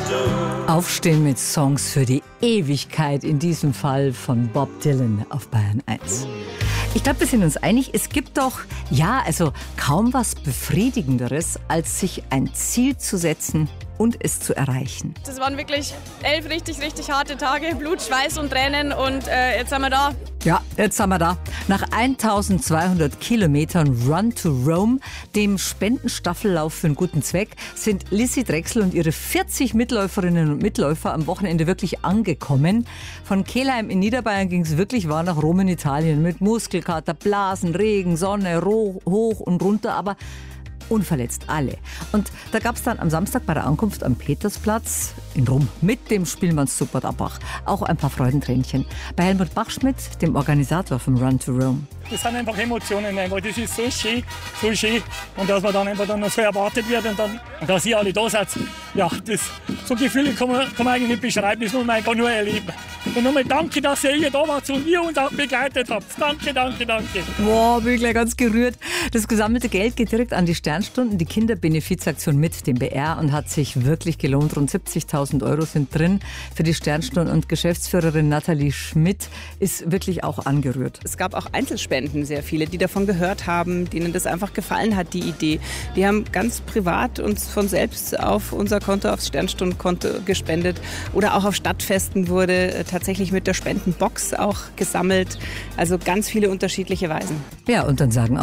Aufstehen mit Songs für die Ewigkeit, in diesem Fall von Bob Dylan auf Bayern 1. Ich glaube, wir sind uns einig, es gibt doch, kaum was Befriedigenderes, als sich ein Ziel zu setzen und es zu erreichen. Das waren wirklich 11 richtig harte Tage, Blut, Schweiß und Tränen und jetzt sind wir da. Ja, jetzt sind wir da. Nach 1200 Kilometern Run to Rome, dem Spendenstaffellauf für einen guten Zweck, sind Lissy Drechsel und ihre 40 Mitläuferinnen und Mitläufer am Wochenende wirklich angekommen. Von Kelheim in Niederbayern ging es wirklich wahr nach Rom in Italien mit Muskelkater, Blasen, Regen, Sonne, hoch und runter, aber unverletzt alle. Und da gab es dann am Samstag bei der Ankunft am Petersplatz in Rom mit dem Spielmannszug Bad Abbach auch ein paar Freudentränchen. Bei Helmut Bachschmidt, dem Organisator vom Run to Rome. Das sind einfach Emotionen, das ist so schön. Und dass man dann einfach noch so erwartet wird und dass ihr alle da seid. Ja, so Gefühle kann man eigentlich nicht beschreiben, das muss man einfach nur erleben. Und nochmal danke, dass ihr hier da wart und ihr uns auch begleitet habt. Danke. Boah, bin ich gleich ganz gerührt. Das gesammelte Geld geht direkt an die Sternstunden, die Kinderbenefizaktion mit dem BR und hat sich wirklich gelohnt. Rund 70.000 € sind drin für die Sternstunden und Geschäftsführerin Nathalie Schmidt ist wirklich auch angerührt. Es gab auch Einzelspenden, sehr viele, die davon gehört haben, denen das einfach gefallen hat, die Idee. Die haben ganz privat uns von selbst auf unser Konto, aufs Sternstundenkonto gespendet oder auch auf Stadtfesten wurde tatsächlich mit der Spendenbox auch gesammelt. Also ganz viele unterschiedliche Weisen. Ja, und dann sagen